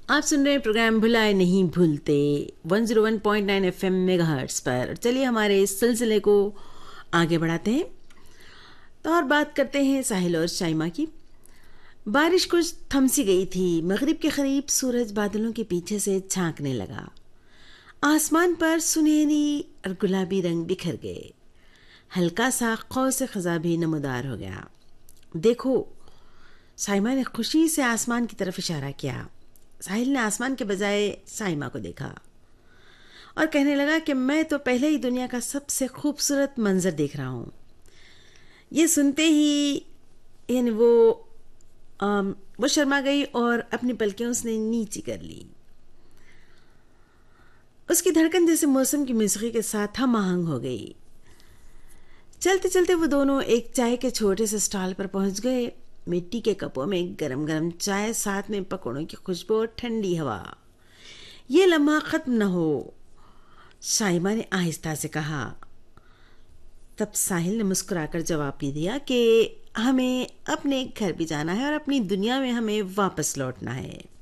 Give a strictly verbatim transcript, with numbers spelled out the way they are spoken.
आप सुन रहे हैं प्रोग्राम भुलाए नहीं भूलते one zero one point nine FM megahertz पर। चलिए हमारे इस सिलसिले को आगे बढ़ाते हैं तो और बात करते हैं साहिल और शाइमा की। बारिश कुछ थमसी गई थी। मगरिब के करीब सूरज बादलों के पीछे से झांकने लगा। आसमान पर सुनहरी और गुलाबी रंग बिखर गए। हल्का सा खौफ खजा भी नमदार हो गया। देखो, साइमा ने खुशी से आसमान की तरफ इशारा किया। साहिल ने आसमान के बजाय साइमा को देखा और कहने लगा कि मैं तो पहले ही दुनिया का सबसे खूबसूरत मंजर देख रहा हूँ। ये सुनते ही यानी वो आम, वो शर्मा गई और अपनी पलकें उसने नीची कर ली। उसकी धड़कन जैसे मौसम की मौसीकी के साथ हम आहंग हो गई। चलते चलते वो दोनों एक चाय के छोटे से स्टॉल पर पहुंच गए। मिट्टी के कपों में गरम गरम चाय, साथ में पकौड़ों की खुशबू और ठंडी हवा। ये लम्हा खत्म न हो, शाइमा ने आहिस्ता से कहा। तब साहिल ने मुस्कुराकर जवाब भी दिया कि हमें अपने घर भी जाना है और अपनी दुनिया में हमें वापस लौटना है।